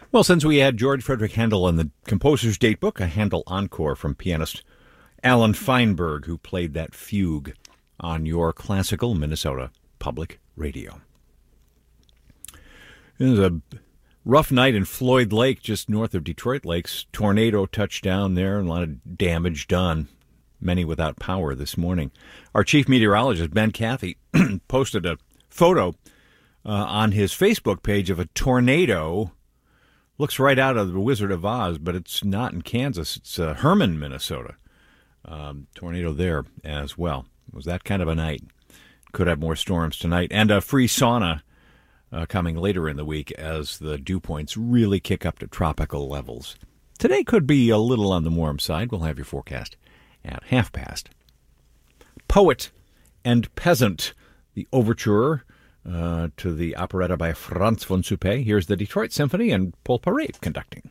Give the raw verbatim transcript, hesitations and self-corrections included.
Well, since we had George Frederick Handel in the Composer's Datebook, a Handel encore from pianist Alan Feinberg, who played that fugue on your classical Minnesota Public Radio. It was a rough night in Floyd Lake, just north of Detroit Lakes. Tornado touched down there, and a lot of damage done. Many without power this morning. Our chief meteorologist, Ben Cathy, posted a photo uh, on his Facebook page of a tornado. Looks right out of The Wizard of Oz, but it's not in Kansas. It's uh, Herman, Minnesota. Um, tornado there as well. It was that kind of a night. Could have more storms tonight. And a free sauna uh, coming later in the week as the dew points really kick up to tropical levels. Today could be a little on the warm side. We'll have your forecast at half past. Poet and Peasant, the overture uh, to the operetta by Franz von Suppé. Here's the Detroit Symphony and Paul Paray conducting.